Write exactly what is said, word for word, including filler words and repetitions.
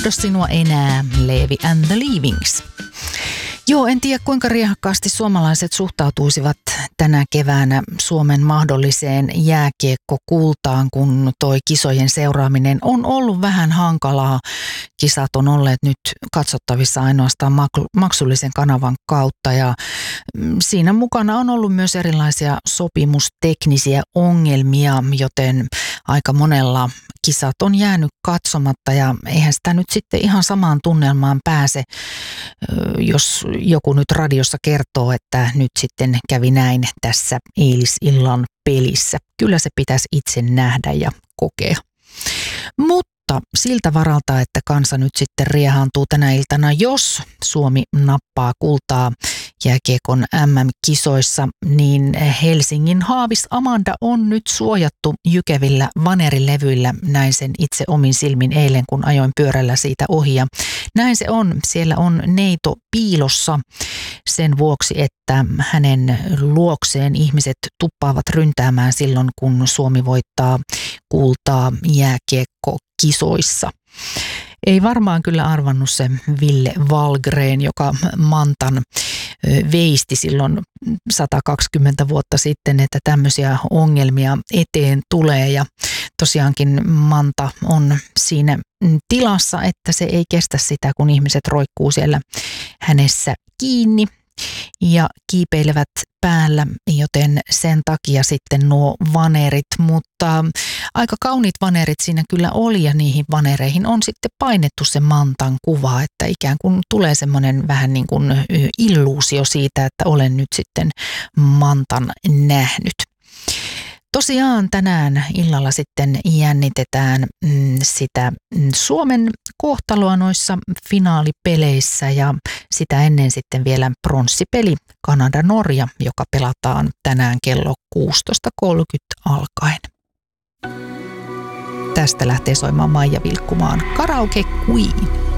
unohda sinua enää, Leevi and the Leavings. Joo, en tiedä kuinka riehakkaasti suomalaiset suhtautuisivat tänä keväänä Suomen mahdolliseen jääkiekkokultaan, kun toi kisojen seuraaminen on ollut vähän hankalaa. Kisat on olleet nyt katsottavissa ainoastaan maksullisen kanavan kautta ja siinä mukana on ollut myös erilaisia sopimusteknisiä ongelmia, joten aika monella kisat on jäänyt katsomatta ja eihän sitä nyt sitten ihan samaan tunnelmaan pääse, jos joku nyt radiossa kertoo, että nyt sitten kävi näin tässä eilisillan pelissä. Kyllä se pitäisi itse nähdä ja kokea. Mutta siltä varalta, että kansa nyt sitten riehaantuu tänä iltana, jos Suomi nappaa kultaa jääkiekon M M-kisoissa, niin Helsingin Haavis Amanda on nyt suojattu jykevillä vanerilevyillä. Näin sen itse omin silmin eilen, kun ajoin pyörällä siitä ohi. Ja näin se on. Siellä on neito piilossa sen vuoksi, että hänen luokseen ihmiset tuppaavat ryntäämään silloin, kun Suomi voittaa kultaa jääkiekkokisoissa. Ei varmaan kyllä arvannut se Ville Wahlgren, joka Mantan veisti silloin sata kaksikymmentä vuotta sitten, että tämmöisiä ongelmia eteen tulee. Ja tosiaankin Manta on siinä tilassa, että se ei kestä sitä, kun ihmiset roikkuu siellä hänessä kiinni ja kiipeilevät päällä, joten sen takia sitten nuo vanerit, mutta aika kauniit vanerit siinä kyllä oli ja niihin vanereihin on sitten painettu se Mantan kuva, että ikään kuin tulee semmoinen vähän niin kuin illuusio siitä, että olen nyt sitten Mantan nähnyt. Tosiaan tänään illalla sitten jännitetään sitä Suomen kohtaloa noissa finaalipeleissä ja sitä ennen sitten vielä pronssipeli Kanada-Norja, joka pelataan tänään kello kuusitoista kolmekymmentä alkaen. Tästä lähtee soimaan Maija Vilkkumaan Karaoke Queen.